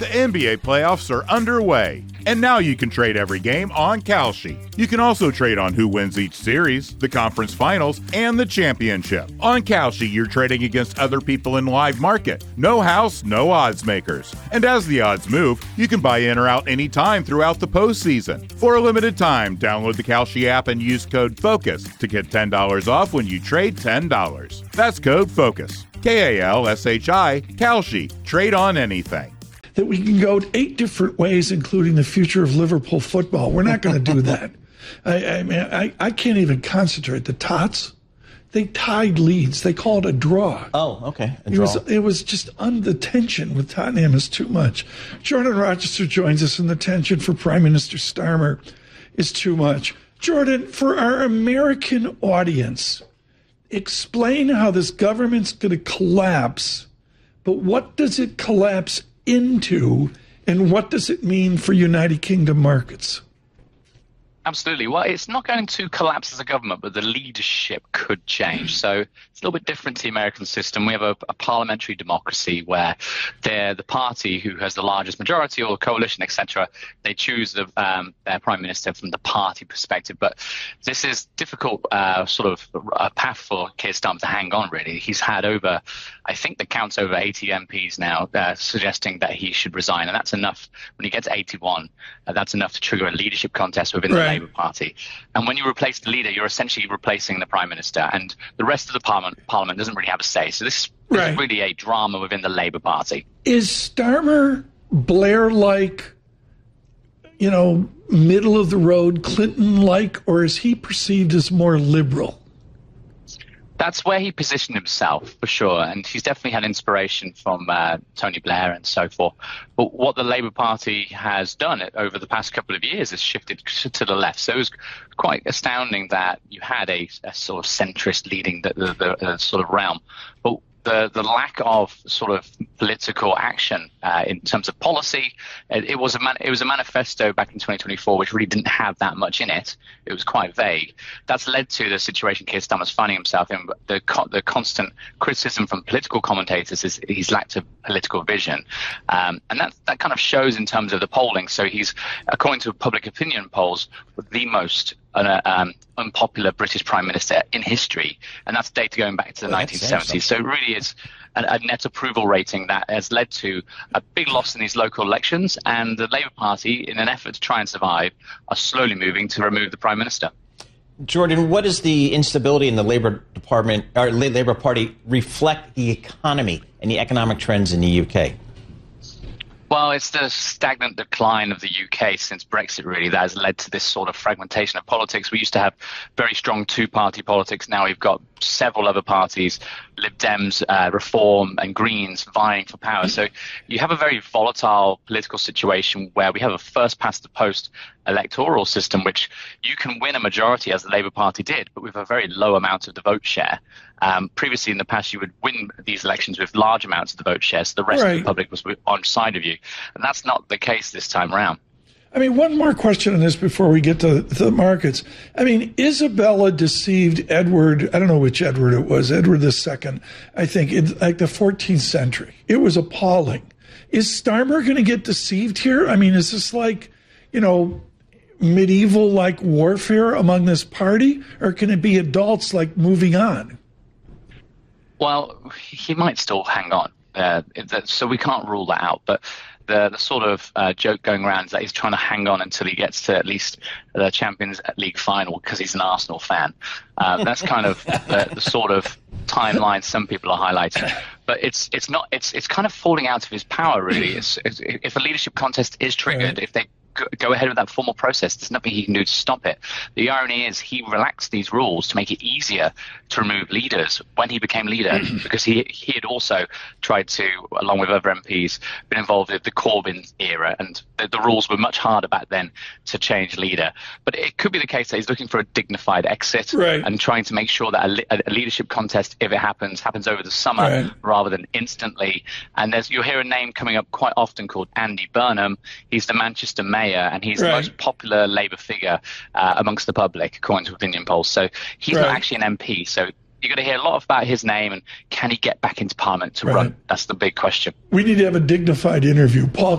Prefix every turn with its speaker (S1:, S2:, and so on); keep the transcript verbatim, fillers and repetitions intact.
S1: The N B A playoffs are underway, and now you can trade every game on Kalshi. You can also trade on who wins each series, the conference finals, and the championship. On Kalshi, you're trading against other people in live market. No house, no odds makers. And as the odds move, you can buy in or out anytime throughout the postseason. For a limited time, download the Kalshi app and use code FOCUS to get ten dollars off when you trade ten dollars. That's code FOCUS. K A L S H I, Kalshi. Trade on anything.
S2: That we can go eight different ways, including the future of Liverpool football. We're not going to do that. I, I mean, I, I can't even concentrate. The Tots, they tied Leeds. They called it a draw.
S3: Oh, okay. A
S2: it
S3: draw.
S2: was it was just un, the tension with Tottenham is too much. Jordan Rochester joins us, and the tension for Prime Minister Starmer is too much. Jordan, for our American audience, explain how this government's going to collapse, but what does it collapse into, and what does it mean for United Kingdom markets?
S4: Absolutely. Well, it's not going to collapse as a government, but the leadership could change. So it's a little bit different to the American system. We have a, a parliamentary democracy where they're the party who has the largest majority or coalition, et cetera. They choose the, um, their prime minister from the party perspective. But this is difficult uh, sort of a path for Keir Starmer to hang on, really. He's had over, I think the count's over eighty M Ps now uh, suggesting that he should resign. And that's enough. When he gets eighty-one, uh, that's enough to trigger a leadership contest within
S2: right.
S4: the Labour Party. And when you replace the leader, you're essentially replacing the prime minister, and the rest of the parliament, parliament doesn't really have a say. So this, this
S2: right.
S4: is really a drama within the Labour Party.
S2: Is Starmer Blair-like, you know, middle of the road, Clinton-like, or is he perceived as more liberal?
S4: That's where he positioned himself, for sure. And he's definitely had inspiration from uh, Tony Blair and so forth. But what the Labour Party has done over the past couple of years is shifted to the left. So it was quite astounding that you had a, a sort of centrist leading the, the, the, the sort of realm. But the, the lack of sort of political action uh, in terms of policy, it, it was a man, it was a manifesto back in twenty twenty-four which really didn't have that much in it. It was quite vague. That's led to the situation Keir Starmer's finding himself in. The co- the constant criticism from political commentators is he's lacked a political vision, um, and that that kind of shows in terms of the polling. So he's, according to public opinion polls, the most uh, um, unpopular British Prime Minister in history, and that's data going back to the well, nineteen seventies. So it really is a, a net approval rating that has led to a big loss in these local elections, and the Labour Party, in an effort to try and survive, are slowly moving to remove the Prime Minister.
S3: Jordan, what does the instability in the Labour Department or Labour Party reflect the economy and the economic trends in the U K?
S4: Well, it's the stagnant decline of the U K since Brexit, really, that has led to this sort of fragmentation of politics. We used to have very strong two-party politics. Now we've got several other parties, Lib Dems, uh, Reform and Greens vying for power. So you have a very volatile political situation where we have a first-past-the-post electoral system, which you can win a majority, as the Labour Party did, but with a very low amount of the vote share. Um, previously in the past, you would win these elections with large amounts of the vote share, so the rest right. of the public was on side of you. And that's not the case this time around.
S2: I mean, one more question on this before we get to the markets. I mean, Isabella deceived Edward, I don't know which Edward it was, Edward the Second, I think, in like the fourteenth century. It was appalling. Is Starmer going to get deceived here? I mean, is this like, you know, medieval-like warfare among this party, or can it be adults like moving on?
S4: Well, he might still hang on, uh, so we can't rule that out. But the, the sort of uh, joke going around is that he's trying to hang on until he gets to at least the Champions League final because he's an Arsenal fan. Uh, that's kind of the, the sort of timeline some people are highlighting. But it's it's not it's it's kind of falling out of his power, really. It's, it's, if a leadership contest is triggered, if they go ahead with that formal process, there's nothing he can do to stop it. The irony is he relaxed these rules to make it easier to remove leaders when he became leader, because he he had also tried to, along with other M Ps, been involved with the Corbyn era, and the, the rules were much harder back then to change leader. But it could be the case that he's looking for a dignified exit right. and trying to make sure that a, a leadership contest, if it happens, happens over the summer right. rather than instantly. And there's you'll hear a name coming up quite often called Andy Burnham. He's the Manchester mayor, and he's right. the most popular Labour figure uh, amongst the public, according to opinion polls. So he's right. not actually an M P. So you're going to hear a lot about his name, and can he get back into Parliament to right. run? That's the big question.
S2: We need to have a dignified interview. Paul